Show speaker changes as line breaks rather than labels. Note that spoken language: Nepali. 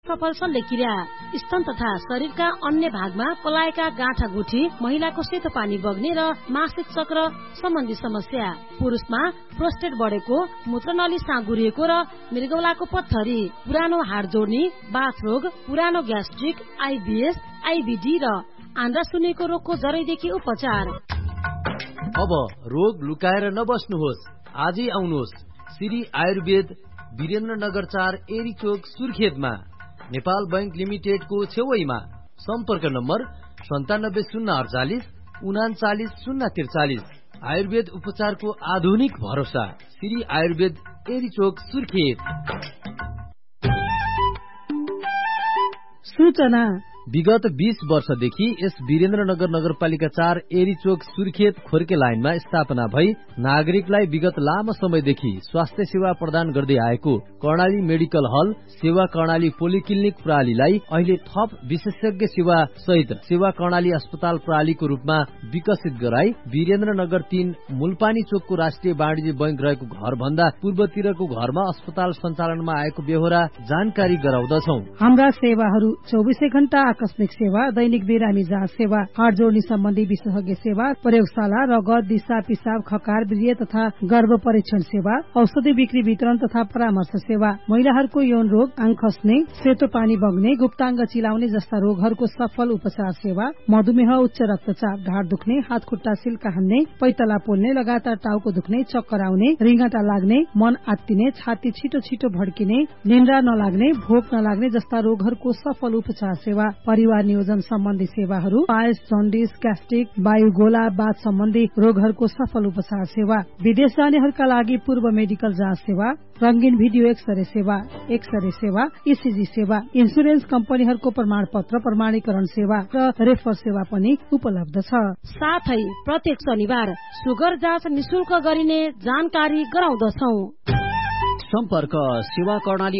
सफल शल्यक्रिया, स्तन तथा शरीरका अन्य भागमा पलाएका गाँठा गुठी, महिलाको सेतो पानी बग्ने र मासिक चक्र सम्बन्धी समस्या, पुरुषमा प्रोस्टेट बढेको, मूत्रनली साँगुरिएको र मृगौलाको पत्थरी, पुरानो हाड जोड्ने, बाथ रोग, पुरानो ग्यास्ट्रिक, आइबिएस, आइबिडी र आन्द्रा सुन्नेको रोगको जरैदेखि उपचार।
अब रोग लुकाएर नबस्नुहोस्, आजै आउनुहोस् श्री आयुर्वेद वीरेन्द्रनगर 4 एरी चोक सुर्खेतमा, नेपाल बैंक लिमिटेडको छेउमा। सम्पर्क नम्बर 97 048 39 043। आयुर्वेद उपचारको आधुनिक भरोसा श्री आयुर्वेद एरी चोक सुर्खेत।
सूचना
विगत 20 वर्षदेखि यस वीरेन्द्रनगर नगरपालिका 4 एरी चोक सुर्खेत खोर्के लाइनमा स्थापना भई नागरिकलाई विगत लामो समयदेखि स्वास्थ्य सेवा प्रदान गर्दै आएको कर्णाली मेडिकल हल सेवा कर्णाली पोलिक्लिनिक प्रणालीलाई अहिले थप विशेषज्ञ सेवा सहित सेवा कर्णाली अस्पताल प्रणालीको रूपमा विकसित गराई वीरेन्द्रनगर 3 मुलपानी चोकको राष्ट्रिय वाणिज्य बैंक रहेको घर भन्दा पूर्वतिरको घरमा अस्पताल सञ्चालनमा आएको बेहोरा जानकारी गराउँदछौं।
हाम्रा सेवाहरू 24 घण्टा आकस्मिक सेवा, दैनिक बिरामी जाँच सेवा, हाड जोड्ने सम्बन्धी विशेषज्ञ सेवा, प्रयोगशाला, रगत, दिशा पिसाब, खकार, वीर्य तथा गर्भ परीक्षण सेवा, औषधि बिक्री वितरण तथा परामर्श सेवा, महिलाहरूको यौन रोग, आङ खस्ने, सेतो पानी बग्ने, गुप्ताङ्ग चिलाउने जस्ता रोगहरूको सफल उपचार सेवा, मधुमेह, उच्च रक्तचाप, ढाड दुख्ने, हात खुट्टा सिल्का हान्ने, पैतला पोल्ने, लगातार टाउको दुख्ने, चक्कर आउने, रिङ्गटा लाग्ने, मन आत्तिने, छाती छिटो छिटो भड्किने, निन्द्रा नलाग्ने, भोक नलाग्ने जस्ता रोगहरूको सफल उपचार सेवा, परिवार नियोजन सम्बन्धी सेवाहरू, पायस, जन्डिस, ग्यास्ट्रिक, वायुगोला, बाथ सम्बन्धी रोगहरूको सफल उपचार सेवा, विदेश जानेहरूका लागि पूर्व मेडिकल जाँच सेवा, रंगीन भिडियो एक्सरे सेवा, ईसीजी सेवा, इन्सुरेन्स कम्पनीहरूको प्रमाण पत्र प्रमाणीकरण सेवा र रेफर सेवा पनि उपलब्ध छ। साथै प्रत्येक शनिबार सुगर जाँच निशुल्क गरिने जानकारी गराउँदछौ।
सम्पर्क सेवा कर्णाली